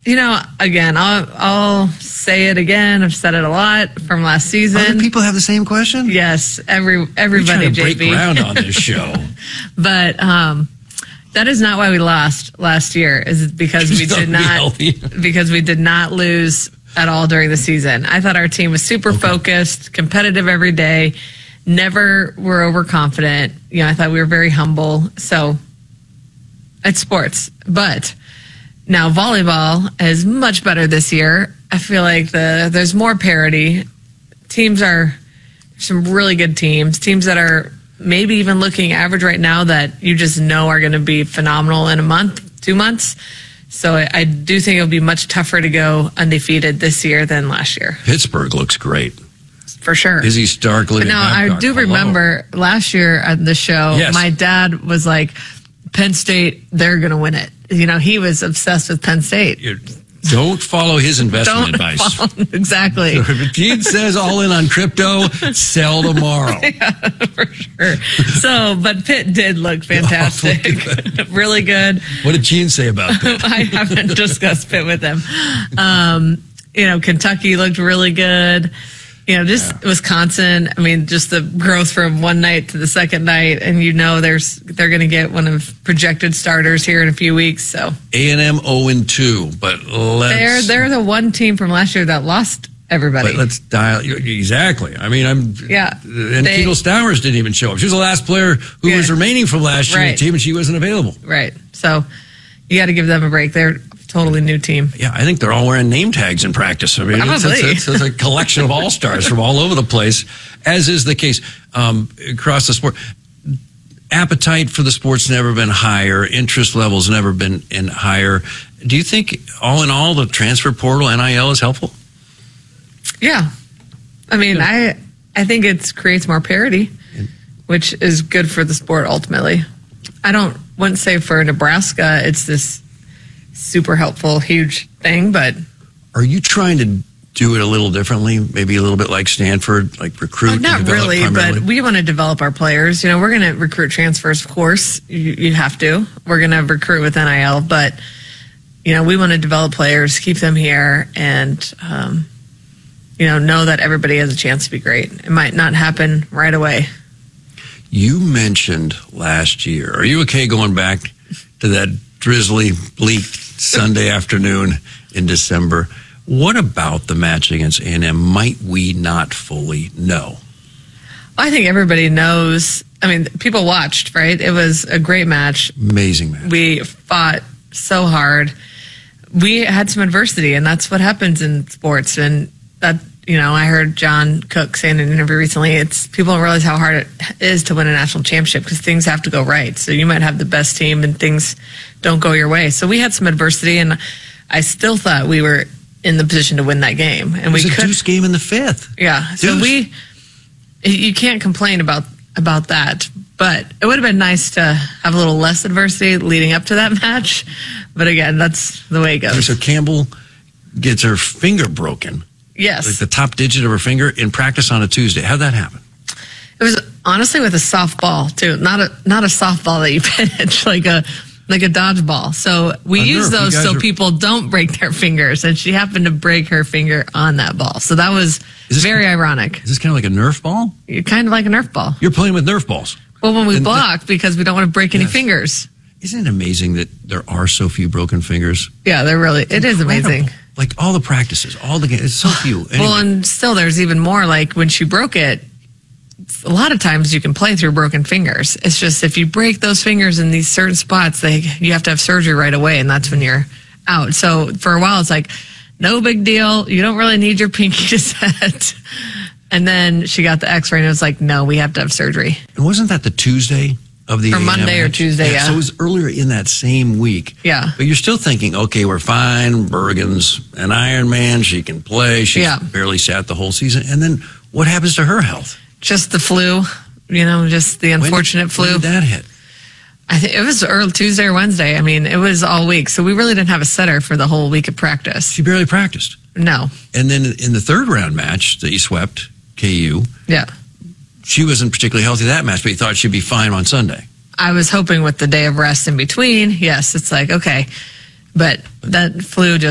Again, I'll say it again. I've said it a lot from last season. Other people have the same question? Yes, everybody, We're trying to JB. break ground on this show. But that is not why we lost last year. Is because we did not lose at all during the season. I thought our team was super focused, competitive every day. Never were overconfident. I thought we were very humble. So it's sports, but. Now, volleyball is much better this year. I feel like there's more parity. Teams are some really good teams that are maybe even looking average right now that you just know are going to be phenomenal in a month, 2 months. So I do think it'll be much tougher to go undefeated this year than last year. Pittsburgh looks great. For sure. Izzy Stark, Lydia Now, Babcock. I do remember last year at the show, Yes. my dad was like, Penn State, they're going to win it. He was obsessed with Penn State. Don't follow his investment advice. Exactly. If Gene says all in on crypto, sell tomorrow. Yeah, for sure. So, but Pitt did look fantastic. Really good. What did Gene say about Pitt? I haven't discussed Pitt with him. Kentucky looked really good. Wisconsin, just the growth from one night to the second night, and they're going to get one of projected starters here in a few weeks. So A&M 0-2, but they're the one team from last year that lost everybody. But let's dial exactly. And Keetle Stowers didn't even show up. She was the last player who was remaining from last year's team, and she wasn't available. Right. So you got to give them a break. They're totally new team. Yeah, I think they're all wearing name tags in practice. It's a collection of all-stars from all over the place, as is the case across the sport. Appetite for the sport's never been higher. Interest levels never been higher. Do you think, all in all, the transfer portal, NIL, is helpful? Yeah. I think it creates more parity, which is good for the sport ultimately. I wouldn't say for Nebraska it's this super helpful, huge thing, but... Are you trying to do it a little differently? Maybe a little bit like Stanford, like recruit? Not really, primarily? But we want to develop our players. We're going to recruit transfers, of course. You have to. We're going to recruit with NIL, but, we want to develop players, keep them here, and, know that everybody has a chance to be great. It might not happen right away. You mentioned last year, are you okay going back to that drizzly, bleak Sunday afternoon in December? What about the match against A&M might we not fully know? I think everybody knows. People watched, right? It was a great match. Amazing match. We fought so hard. We had some adversity, and that's what happens in sports. And that, I heard John Cook say in an interview recently, people don't realize how hard it is to win a national championship because things have to go right. So you might have the best team and things don't go your way. So we had some adversity, and I still thought we were in the position to win that game. And it was a deuce game in the fifth. Yeah. Deuce. So you can't complain about that. But it would have been nice to have a little less adversity leading up to that match. But again, that's the way it goes. So Campbell gets her finger broken. Yes. Like the top digit of her finger in practice on a Tuesday. How'd that happen? It was honestly with a softball too. Not a softball that you pitch, like a dodgeball. So we use those so people don't break their fingers. And she happened to break her finger on that ball. So that was very ironic. Is this kind of like a Nerf ball? Kind of like a Nerf ball. You're playing with Nerf balls. Well, when we block, because we don't want to break any fingers. Isn't it amazing that there are so few broken fingers? Yeah, it is amazing. Like all the practices, all the games, it's so few. Anyway. Well, and still there's even more, like when she broke it, a lot of times you can play through broken fingers. It's just if you break those fingers in these certain spots, you have to have surgery right away, and that's when you're out. So for a while, it's like, no big deal. You don't really need your pinky to set. And then she got the x-ray, and it was like, no, we have to have surgery. And wasn't that the Tuesday of the Or Monday or Tuesday, yeah. So it was earlier in that same week. Yeah. But you're still thinking, okay, we're fine. Bergen's an Ironman. She can play. She's barely sat the whole season. And then what happens to her health? Just the flu, just the unfortunate flu. When did that hit? I think it was early Tuesday or Wednesday. It was all week. So we really didn't have a setter for the whole week of practice. She barely practiced. No. And then in the third round match that you swept, KU. Yeah. She wasn't particularly healthy that match, but you thought she'd be fine on Sunday. I was hoping with the day of rest in between. Yes, it's like, okay. But that flu just